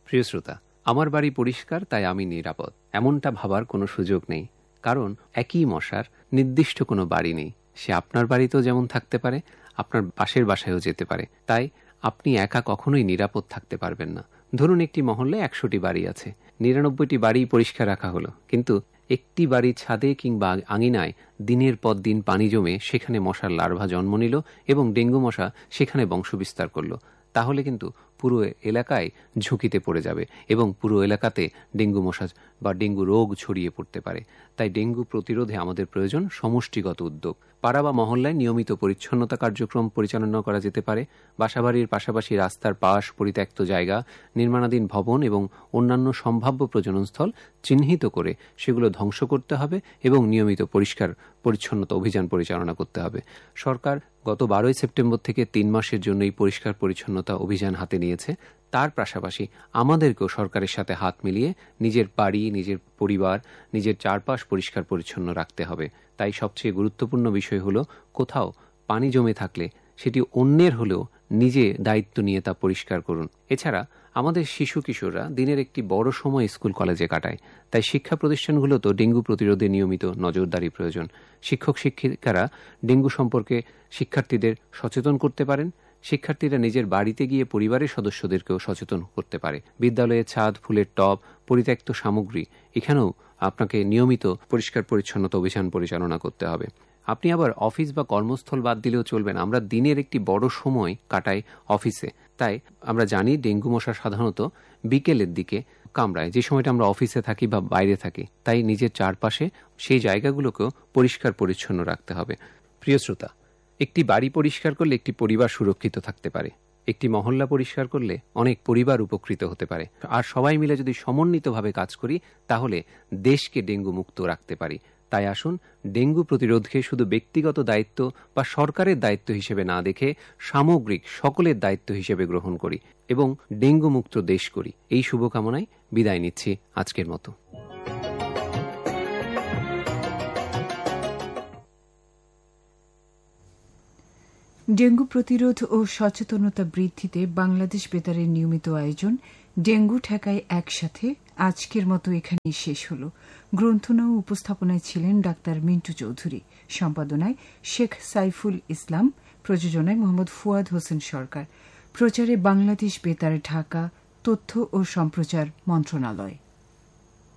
প্রিয় শ্রোতা, আমার বাড়ি পরিষ্কার তাই আমি নিরাপদ, এমনটা ভাবার কোনো সুযোগ নেই। কারণ একই মশার নির্দিষ্ট কোনো বাড়ি নেই। সে আপনার বাড়িতেও যেমন থাকতে পারে, আপনার পাশের বাসায়ও যেতে পারে। তাই আপনি একা কখনোই নিরাপদ থাকতে পারবেন না। ধরুন একটি মহল্লে 100টি বাড়ি আছে, 99টি বাড়ি পরিষ্কার রাখা হলো, কিন্তু একটি বাড়ির ছাদে কিংবা আঙিনায় দিনের পর দিন পানি জমে সেখানে মশার লার্ভা জন্ম নিল এবং ডেঙ্গু মশা সেখানে বংশবিস্তার করল। তাহলে কিন্তু পুরো এলাকায় ঝুঁকিতে পড়ে যাবে এবং পুরো এলাকাতে ডেঙ্গু মশা বা ডেঙ্গু রোগ ছড়িয়ে পড়তে পারে। তাই ডেঙ্গু প্রতিরোধে আমাদের প্রয়োজন সমষ্টিগত উদ্যোগ। পাড়া বা মহল্লায় নিয়মিত পরিচ্ছন্নতা কার্যক্রম পরিচালনা করা যেতে পারে। বাসাবাড়ির পাশাপাশি রাস্তার পাশ, পরিত্যক্ত জায়গা, নির্মাণাধীন ভবন এবং অন্যান্য সম্ভাব্য প্রজননস্থল চিহ্নিত করে সেগুলো ধ্বংস করতে হবে এবং নিয়মিত পরিষ্কার পরিচ্ছন্নতা অভিযান পরিচালনা করতে হবে। সরকার গত 12 সেপ্টেম্বর থেকে 3 মাসের জন্য এই পরিষ্কার পরিচ্ছন্নতা অভিযান হাতে নিয়েছে। তার পাশাপাশি আমাদেরকেও সরকারের সাথে হাত মিলিয়ে নিজের বাড়ি, নিজের পরিবার, নিজের চারপাশ পরিষ্কার পরিচ্ছন্ন রাখতে হবে। তাই সবচেয়ে গুরুত্বপূর্ণ বিষয় হলো, কোথাও পানি জমে থাকলে সেটি অন্যের হলেও নিজে দায়িত্ব নিয়ে তা পরিষ্কার করুন। এছাড়া আমাদের শিশু কিশোররা দিনের একটি বড় সময় স্কুল কলেজে কাটায়। তাই শিক্ষা প্রতিষ্ঠানগুলোতেও ডেঙ্গু প্রতিরোধে নিয়মিত নজরদারি প্রয়োজন। শিক্ষক শিক্ষিকারা ডেঙ্গু সম্পর্কে শিক্ষার্থীদের সচেতন করতে পারেন। শিক্ষার্থীরা নিজের বাড়িতে গিয়ে পরিবারের সদস্যদেরকেও সচেতন করতে পারে। বিদ্যালয়ের ছাদ, ফুলের টব, পরিত্যক্ত সামগ্রী, এখানেও আপনাকে নিয়মিত পরিষ্কার পরিচ্ছন্নতা অভিযান পরিচালনা করতে হবে। আপনি আবার অফিস বা কর্মস্থল বাদ দিলেও চলবে না। আমরা দিনের একটি বড় সময় কাটাই অফিসে। তাই আমরা জানি ডেঙ্গু মশা সাধারণত বিকেলের দিকে কামড়ায়, যে সময়টা আমরা অফিসে থাকি বা বাইরে থাকি। তাই নিজের চারপাশে সেই জায়গাগুলোকেও পরিষ্কার পরিচ্ছন্ন রাখতে হবে। প্রিয় শ্রোতা, একটি বাড়ি পরিষ্কার করলে একটি পরিবার সুরক্ষিত থাকতে পারে। একটি মহল্লা পরিষ্কার করলে অনেক পরিবার উপকৃত হতে পারে। আর সবাই মিলে যদি সমন্বিতভাবে কাজ করি, তাহলে দেশকে ডেঙ্গু মুক্ত রাখতে পারি। তাই আসুন ডেঙ্গু প্রতিরোধকে শুধু ব্যক্তিগত দায়িত্ব বা সরকারের দায়িত্ব হিসেবে না দেখে সামগ্রিক সকলের দায়িত্ব হিসেবে গ্রহণ করি এবং ডেঙ্গু মুক্ত দেশ করি। এই শুভকামনায় বিদায় নিচ্ছি আজকের মতো। ডেঙ্গু প্রতিরোধ ও সচেতনতা বৃদ্ধিতে বাংলাদেশ বেতারের নিয়মিত আয়োজন ডেঙ্গু ঠেকায় একসাথে আজকের মতো এখানেই শেষ হল। গ্রন্থনা ও উপস্থাপনায় ছিলেন ডাক্তার মিন্টু চৌধুরী, সম্পাদনায় শেখ সাইফুল ইসলাম, প্রযোজনায় মোহাম্মদ ফুয়াদ হোসেন সরকার, প্রচারে বাংলাদেশ বেতার, ঢাকা, তথ্য ও সম্প্রচার মন্ত্রণালয়।